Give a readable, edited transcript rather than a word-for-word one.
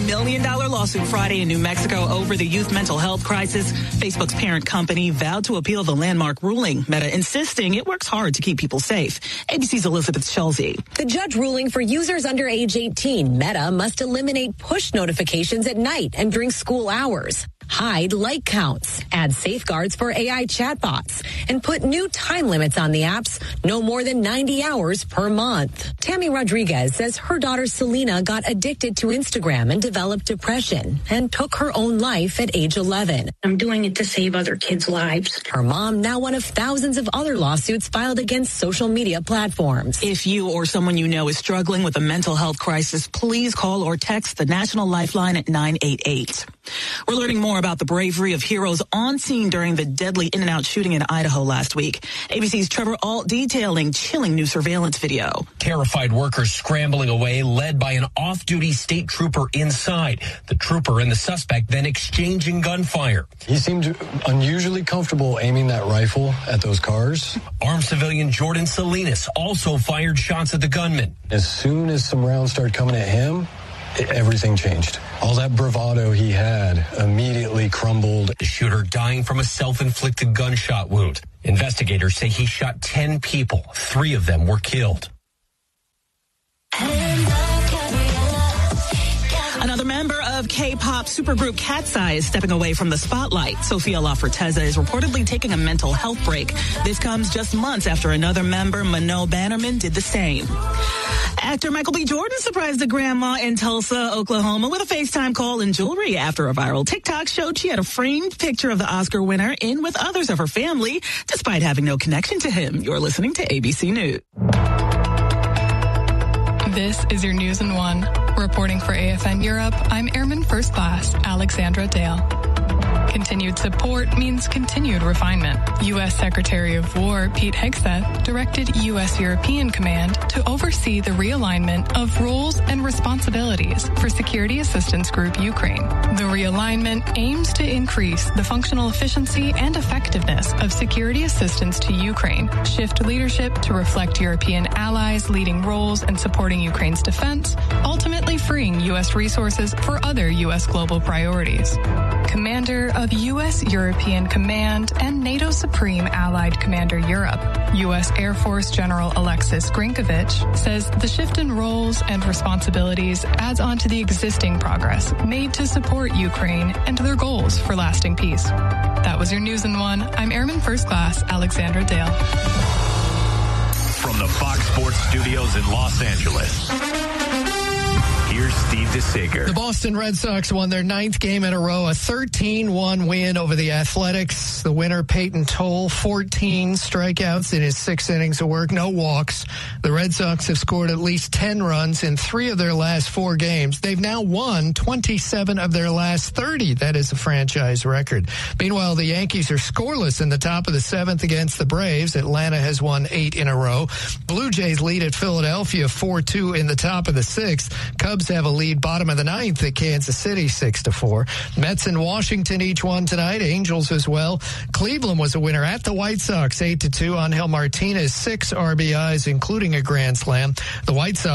million lawsuit Friday in New Mexico over the youth mental health crisis. Facebook's parent company vowed to appeal the landmark ruling, Meta insisting it works hard to keep people safe. ABC's Elizabeth Schulze. The judge ruling for users under age 18, Meta must eliminate push notifications at night and during school hours, hide like counts, add safeguards for AI chatbots, and put new time limits on the apps, no more than 90 hours per month. Tammy Rodriguez says her daughter Selena got addicted to Instagram and developed depression and took her own life at age 11. I'm doing it to save other kids' lives. Her mom, now one of thousands of other lawsuits filed against social media platforms. If you or someone you know is struggling with a mental health crisis, please call or text the National Lifeline at 988. We're learning more about the bravery of heroes on scene during the deadly In-N-Out shooting in Idaho last week. ABC's Trevor Ault detailing chilling new surveillance video. Terrified workers scrambling away, led by an off-duty state trooper inside. The trooper and the suspect then exchanging gunfire. He seemed unusually comfortable aiming that rifle at those cars. Armed civilian Jordan Salinas also fired shots at the gunman. As soon as some rounds started coming at him, everything changed. All that bravado he had immediately crumbled. The shooter dying from a self-inflicted gunshot wound. Investigators say he shot 10 people. 3 of them were killed. Another member of K-pop supergroup Cat's Eye is stepping away from the spotlight. Sofia LaForteza is reportedly taking a mental health break. This comes just months after another member, Mano Bannerman, did the same. Actor Michael B. Jordan surprised a grandma in Tulsa, Oklahoma with a FaceTime call and jewelry after a viral TikTok showed she had a framed picture of the Oscar winner in with others of her family, despite having no connection to him. You're listening to ABC News. This is your News in One. Reporting for AFN Europe, I'm Airman First Class Alexandra Dale. Continued support means continued refinement. U.S. Secretary of War Pete Hegseth directed U.S. European Command to oversee the realignment of roles and responsibilities for Security Assistance Group Ukraine. The realignment aims to increase the functional efficiency and effectiveness of security assistance to Ukraine, shift leadership to reflect European allies' leading roles in supporting Ukraine's defense, ultimately freeing U.S. resources for other U.S. global priorities. Commander of U.S. European Command and NATO Supreme Allied Commander Europe, U.S. Air Force General Alexis Grinkovich, says the shift in roles and responsibilities adds on to the existing progress made to support Ukraine and their goals for lasting peace. That was your News in One. I'm Airman First Class Alexandra Dale. From the Fox Sports Studios in Los Angeles, here's Steve DeSager. The Boston Red Sox won their 9th game in a row, a 13-1 win over the Athletics. The winner, Peyton Toll, 14 strikeouts in his 6 innings of work, no walks. The Red Sox have scored at least 10 runs in 3 of their last 4 games. They've now won 27 of their last 30. That is a franchise record. Meanwhile, the Yankees are scoreless in the top of the 7th against the Braves. Atlanta has won 8 in a row. Blue Jays lead at Philadelphia 4-2 in the top of the 6th. Cubs have a lead bottom of the 9th at Kansas City 6-4. Mets and Washington each won tonight. Angels as well. Cleveland was a winner at the White Sox 8-2. Angel Martinez 6 RBIs, including a grand slam. The White Sox